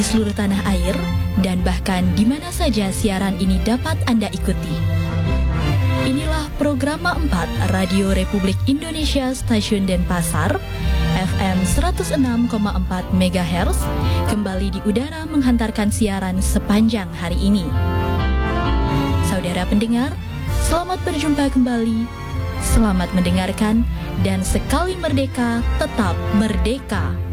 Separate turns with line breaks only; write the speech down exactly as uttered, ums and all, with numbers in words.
seluruh tanah air, dan bahkan di mana saja siaran ini dapat Anda ikuti. Inilah program empat Radio Republik Indonesia Stasiun Denpasar, F M seratus enam koma empat megahertz, kembali di udara menghantarkan siaran sepanjang hari ini. Saudara pendengar, selamat berjumpa kembali, selamat mendengarkan, dan sekali merdeka, tetap merdeka.